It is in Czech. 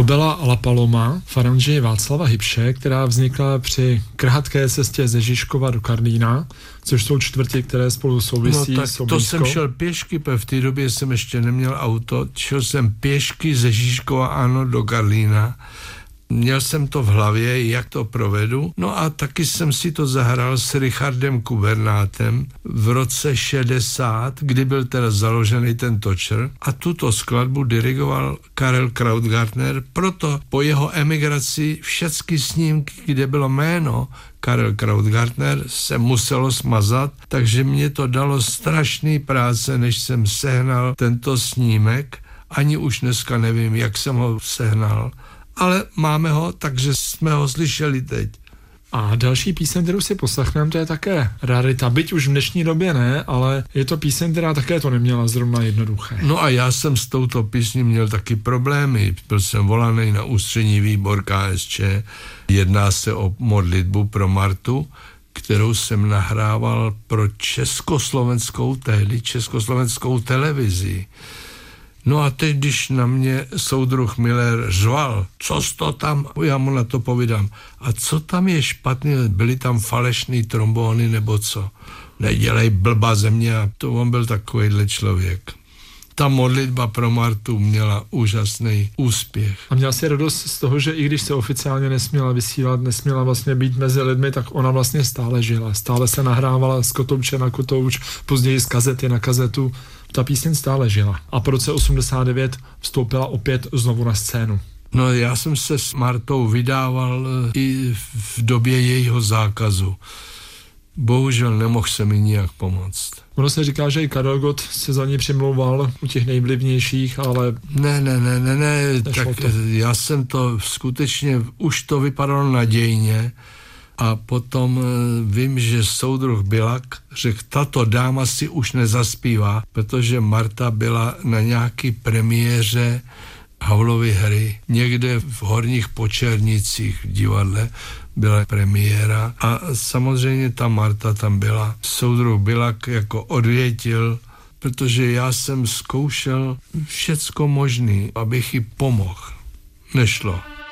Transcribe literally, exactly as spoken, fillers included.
To byla La Paloma faranži Václava Hybše, která vznikla při krhatké cestě ze Žižkova do Karlína, což jsou čtvrti, které spolu souvisí. No tak jsou to blízko. jsem šel pěšky, protože v té době jsem ještě neměl auto. Šel jsem pěšky ze Žižkova, ano, do Karlína. Měl jsem to v hlavě, jak to provedu. No a taky jsem si to zahrál s Richardem Kubernátem v roce šedesát, kdy byl teda založený ten Točer. A tuto skladbu dirigoval Karel Krautgartner, proto po jeho emigraci všechny snímky, kde bylo jméno Karel Krautgartner, se muselo smazat, takže mě to dalo strašný práce, než jsem sehnal tento snímek. Ani už dneska nevím, jak jsem ho sehnal. Ale máme ho, takže jsme ho slyšeli teď. A další píseň, kterou si poslechneme, to je také rarita. Byť už v dnešní době ne, ale je to píseň, která také to neměla zrovna jednoduché. No a já jsem s touto písní měl taky problémy. Byl jsem volaný na ústřední výbor K S Č. Jedná se o modlitbu pro Martu, kterou jsem nahrával pro československou, tehdy československou televizi. No a teď, když na mě soudruh Miller řval, co to tam, já mu na to povídám, a co tam je špatný, byly tam falešný trombóny nebo co, nedělej blba ze mě, a to on byl takovýhle člověk. Ta modlitba pro Martu měla úžasný úspěch. A měl si radost z toho, že i když se oficiálně nesměla vysílat, nesměla vlastně být mezi lidmi, tak ona vlastně stále žila. Stále se nahrávala z kotouče na kotouč, později z kazety na kazetu. Ta píseň stále žila. A po roce osmdesát devět vstoupila opět znovu na scénu. No já jsem se s Martou vydával i v době jejího zákazu. Bohužel nemohl se mi nijak pomoct. Ono se říká, že i Karel Gott se za ní přimlouval u těch nejvlivnějších, ale... Ne, ne, ne, ne, ne, tak to. Já jsem to skutečně, už to vypadalo nadějně a potom vím, že soudruh Bilak řekl, tato dáma si už nezaspívá, protože Marta byla na nějaký premiéře Havlovy hry, někde v Horních Počernicích v divadle byla premiéra a samozřejmě ta Marta tam byla. Soudruh Bilak jako odvětil, protože já jsem zkoušel všecko možný, abych jí pomohl. Nešlo.